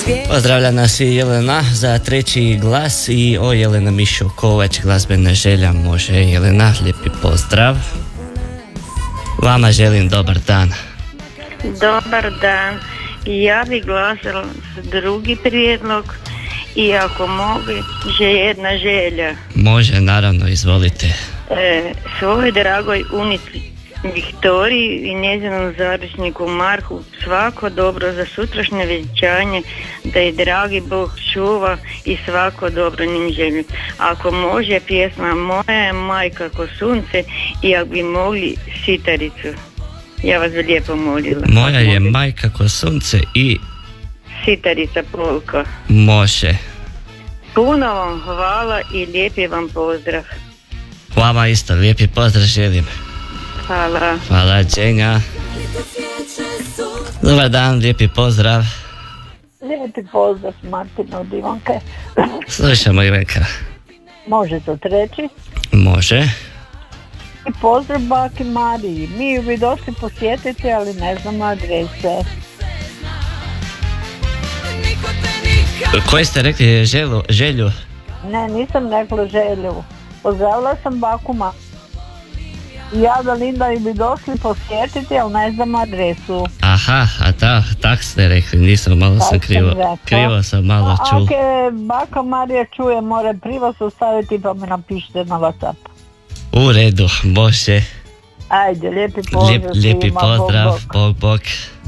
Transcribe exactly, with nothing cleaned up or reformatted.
Pozdravlja nas i Jelena za treći glas i o Jelena Mišo Kovač, glazbena želja. Može Jelena, lijepi pozdrav. Vama želim dobar dan. Dobar dan. Ja bih glasala za drugi prijedlog i ako mogu, že jedna želja. Može, naravno, izvolite. E, svojoj dragoj unici Viktoriji i njezinom zaručniku Marku svako dobro za sutrašnje vjenčanje, da je dragi Bog čuva i svako dobro njim želju. Ako može, pjesma Moja je majka ko sunce i ako bi mogli Sitaricu. Ja vas bi lijepo molila. Moja je majka ko sunce i Sitarica polka. može. Puno vam hvala i lijepi vam pozdrav. Vama isto, lijepi pozdrav želim. Hvala. Hvala, Đenja. Dobar dan, lijepi pozdrav. Lijepi pozdrav Martina od Ivanke. Slušamo Ivanka. Može to treći. Može. I pozdrav baki Mariji. Mi ju bi došli posjetiti, ali ne znamo adrese. Koji ste rekli želu, želju? Ne, nisam rekla želju. Pozdravila sam baku Mariju. Ja da Linda ju bi došli posjetiti, ali ne znam adresu. Aha, a ta, tak ste rekli, nisam, malo tak sam krivo, sam krivo sam malo čuo. A ako baka Marija čuje, more privo ostaviti pa mi napišite na WhatsApp. U redu, može. Ajde, lijepi pozdrav. Lijep, lijepi svima, pozdrav, bog, bog. bog, bog.